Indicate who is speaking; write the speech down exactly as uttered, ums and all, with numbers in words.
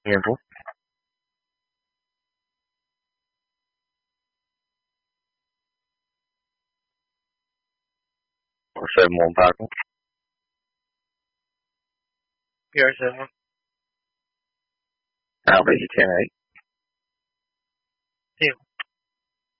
Speaker 1: Nghe Phúc. Sei montar com.
Speaker 2: Yourself.
Speaker 1: I'll be ten eight.
Speaker 2: Yeah.